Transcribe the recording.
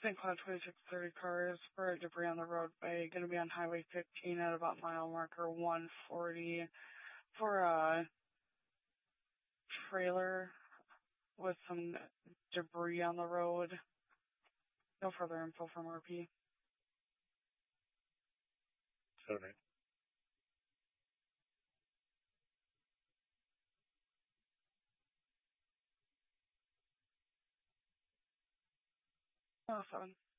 St. Cloud 2630 cars for debris on the roadway. Going to be on Highway 15 at about mile marker 140 for a trailer with some debris on the road. No further info from RP. Sorry. Oh, 7.